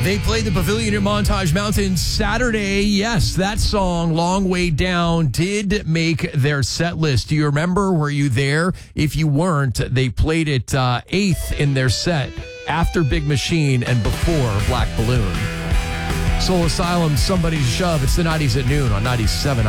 They played the Pavilion in Montage Mountain Saturday. Yes, that song, Long Way Down, did make their set list. Do you remember? Were you there? If you weren't, they played it eighth in their set after Big Machine and before Black Balloon. Soul Asylum, Somebody to Shove. It's the 90s at noon on 97.